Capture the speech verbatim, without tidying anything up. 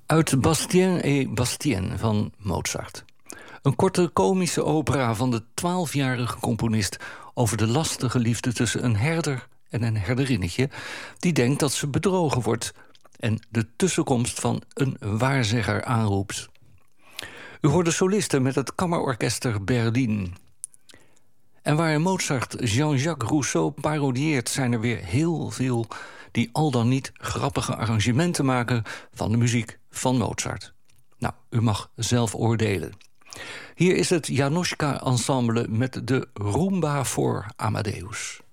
Uit Bastien et Bastien van Mozart. Een korte komische opera van de twaalfjarige componist over de lastige liefde tussen een herder en een herderinnetje die denkt dat ze bedrogen wordt en de tussenkomst van een waarzegger aanroept. U hoort de solisten met het Kammerorkester Berlin. En waar Mozart Jean-Jacques Rousseau parodieert, zijn er weer heel veel die al dan niet grappige arrangementen maken van de muziek van Mozart. Nou, u mag zelf oordelen. Hier is het Janoschka Ensemble met de Rumba voor Amadeus.